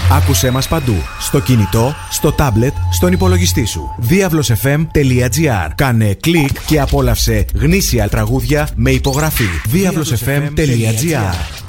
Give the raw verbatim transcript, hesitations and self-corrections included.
Άκουσέ μας παντού. Στο κινητό, στο τάμπλετ, στον υπολογιστή σου. διάβλος εφ εμ τελεία τζι άρ. Κάνε κλικ και απόλαυσε γνήσια τραγούδια με υπογραφή. διάβλος εφ εμ τελεία τζι άρ.